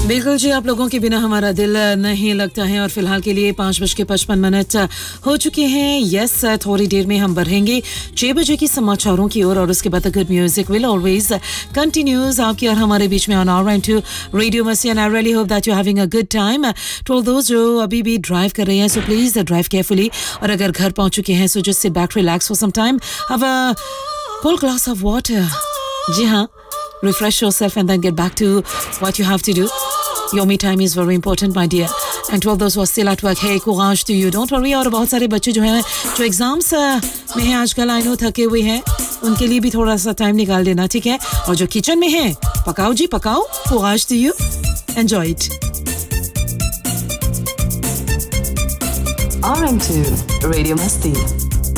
बिल्कुल जी, आप लोगों के बिना हमारा दिल नहीं लगता है और फिलहाल के लिए 5:55 हो चुके हैं। यस, थोड़ी देर में हम बढ़ेंगे 6 बजे की समाचारों की ओर और उसके बाद good music will always continues आपकी और हमारे बीच में on our and to radio मस्ती and I really hope that you having a good time. To दोस्त जो अभी भी ड्राइव कर रहे हैं, सो प्लीज ड्राइव केयरफुली और अगर घर पहुंच चुके हैं so just sit back, relax for some time, have a full glass of water. जी हाँ, refresh yourself and then get back to what you have to do. Your me time is very important, my dear. And to all those who are still at work, hey, courage to you. Don't worry. और बहुत सारे बच्चे जो हैं, जो exams में हैं आजकल, आई नो थके हुए हैं, उनके लिए भी थोड़ा सा टाइम निकाल देना, ठीक है? और जो किचन में हैं, पकाओ जी, पकाओ. Courage to you. Enjoy it. RM2 Radio Masti.